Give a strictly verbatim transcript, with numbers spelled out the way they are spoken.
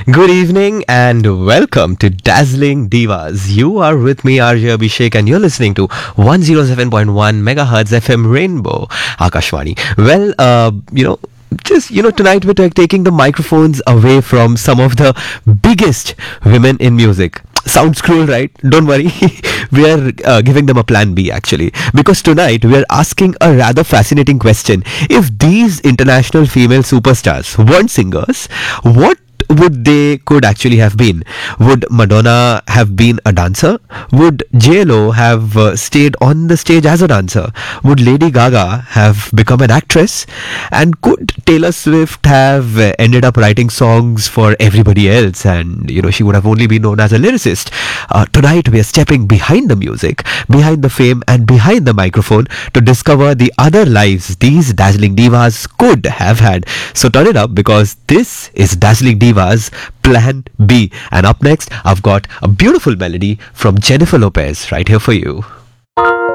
Good evening and welcome to Dazzling Divas. You are with me, R J Abhishek, and you're listening to one oh seven point one megahertz F M Rainbow, Akashwani. Well, uh, you know, just, you know, tonight we're ta- taking the microphones away from some of the biggest women in music. Sounds cruel, right? Don't worry. We are uh, giving them a plan B actually. Because tonight we are asking a rather fascinating question. If these international female superstars weren't singers, what would they could actually have been? Would Madonna have been a dancer? Would J Lo have uh, stayed on the stage as a dancer? Would Lady Gaga have become an actress? And could Taylor Swift have uh, ended up writing songs for everybody else, and you know she would have only been known as a lyricist? Uh, tonight we are stepping behind the music, behind the fame, and behind the microphone to discover the other lives these dazzling divas could have had. So turn it up, because this is Dazzling Divas Plan B. And up next, I've got a beautiful melody from Jennifer Lopez right here for you.